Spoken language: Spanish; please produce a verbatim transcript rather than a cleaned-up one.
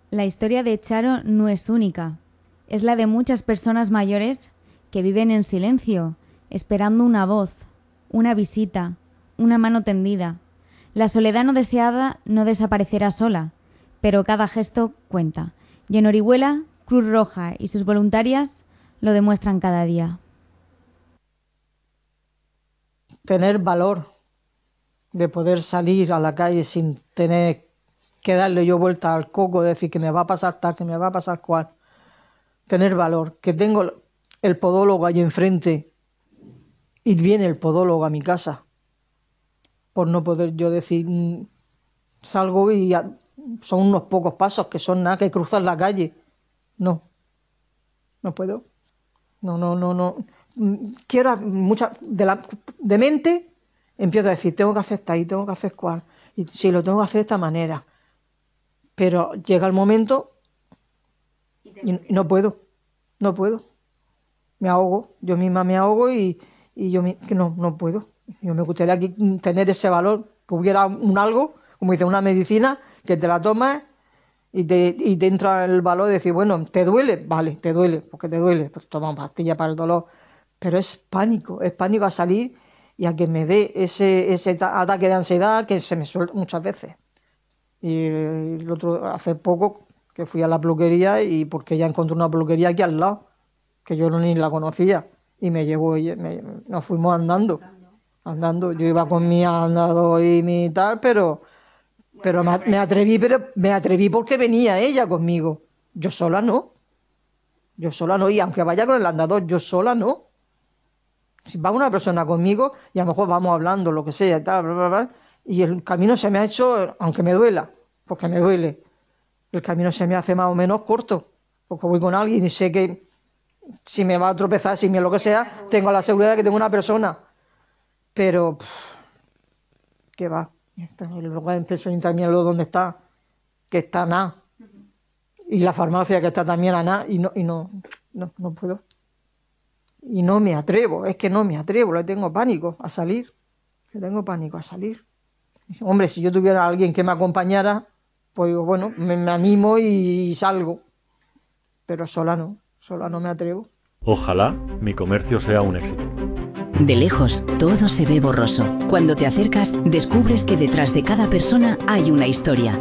La historia de Charo no es única. Es la de muchas personas mayores que viven en silencio, esperando una voz, una visita, una mano tendida. La soledad no deseada no desaparecerá sola, pero cada gesto cuenta. Y en Orihuela, Cruz Roja y sus voluntarias lo demuestran cada día. Tener valor de poder salir a la calle sin tener que darle yo vuelta al coco, decir que me va a pasar tal, que me va a pasar cual. Tener valor, que tengo el podólogo allí enfrente y viene el podólogo a mi casa, por no poder yo decir, salgo y ya, son unos pocos pasos que son nada, que cruzar la calle. No, no puedo. No, no, no, no. Quiero mucha de la de mente empiezo a decir, tengo que hacer esta y tengo que hacer cual. Y si lo tengo que hacer de esta manera. Pero llega el momento y no puedo, no puedo. Me ahogo, yo misma me ahogo y, y yo que no, no puedo. Yo me gustaría aquí tener ese valor, que hubiera un algo, como dice, una medicina, que te la tomas y te, y te entra el valor de decir, bueno, ¿te duele? Vale, te duele, porque te duele, pues toma pastilla para el dolor. Pero es pánico, es pánico a salir y a que me dé ese, ese ataque de ansiedad que se me suelta muchas veces. Y el otro, hace poco, que fui a la peluquería y porque ella encontró una peluquería aquí al lado, que yo no ni la conocía, y me llevó, me, nos fuimos andando, andando. Yo iba con mi andador y mi tal, pero, pero me, me atreví, pero me atreví porque venía ella conmigo. Yo sola no. Yo sola no, y aunque vaya con el andador, yo sola no. Si va una persona conmigo y a lo mejor vamos hablando, lo que sea, tal, bla, bla, bla, y el camino se me ha hecho, aunque me duela, porque me duele, el camino se me hace más o menos corto, porque voy con alguien y sé que si me va a tropezar, si me lo que sea, tengo la seguridad de que tengo una persona. Pero, pff, ¿qué va? El lugar de impresión también lo donde está, que está nada. Y la farmacia que está también a nada, y no, y no, no, no puedo. Y no me atrevo, es que no me atrevo, le tengo pánico a salir. Le tengo pánico a salir. Hombre, si yo tuviera a alguien que me acompañara, pues bueno, me, me animo y salgo. Pero sola no, sola no me atrevo. Ojalá mi comercio sea un éxito. De lejos, todo se ve borroso. Cuando te acercas, descubres que detrás de cada persona hay una historia.